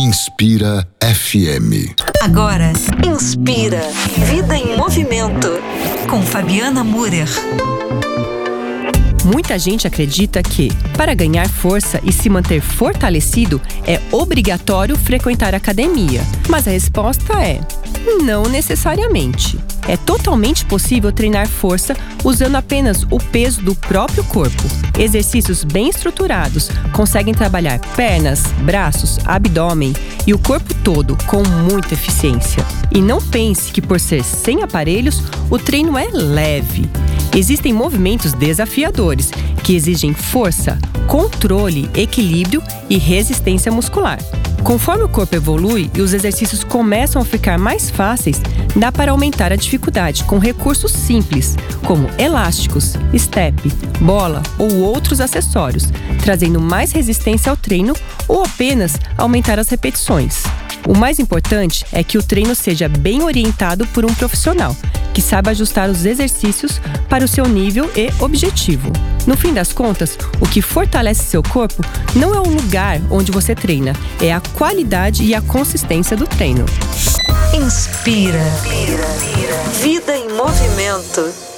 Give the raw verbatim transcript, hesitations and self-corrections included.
Inspira F M. Agora, Inspira Vida em Movimento, com Fabiana Müller. Muita gente acredita que, para ganhar força e se manter fortalecido, é obrigatório frequentar a academia. Mas a resposta é: não necessariamente. É totalmente possível treinar força usando apenas o peso do próprio corpo. Exercícios bem estruturados conseguem trabalhar pernas, braços, abdômen e o corpo todo com muita eficiência. E não pense que, por ser sem aparelhos, o treino é leve. Existem movimentos desafiadores que exigem força, controle, equilíbrio e resistência muscular. Conforme o corpo evolui e os exercícios começam a ficar mais fáceis, dá para aumentar a dificuldade com recursos simples, como elásticos, step, bola ou outros acessórios, trazendo mais resistência ao treino ou apenas aumentar as repetições. O mais importante é que o treino seja bem orientado por um profissional, que saiba ajustar os exercícios para o seu nível e objetivo. No fim das contas, o que fortalece seu corpo não é o lugar onde você treina, é a qualidade e a consistência do treino. Inspira. Vida em Movimento.